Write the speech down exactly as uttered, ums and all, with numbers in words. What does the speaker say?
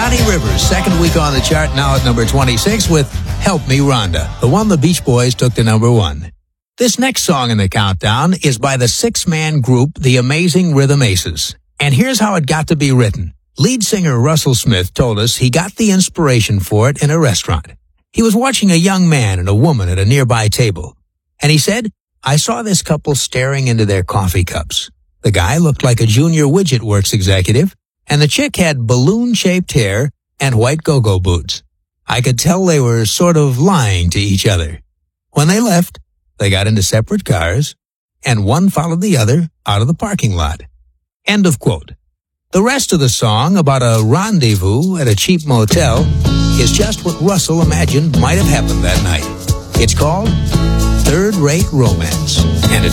Johnny Rivers, second week on the chart, now at number twenty-six with Help Me Rhonda, the one the Beach Boys took to number one. This next song in the countdown is by the six-man group The Amazing Rhythm Aces. And here's how it got to be written. Lead singer Russell Smith told us he got the inspiration for it in a restaurant. He was watching a young man and a woman at a nearby table. And he said, I saw this couple staring into their coffee cups. The guy looked like a Junior Widget Works executive, and the chick had balloon-shaped hair and white go-go boots. I could tell they were sort of lying to each other. When they left, they got into separate cars, and one followed the other out of the parking lot. End of quote. The rest of the song, about a rendezvous at a cheap motel, is just what Russell imagined might have happened that night. It's called Third Rate Romance, and it's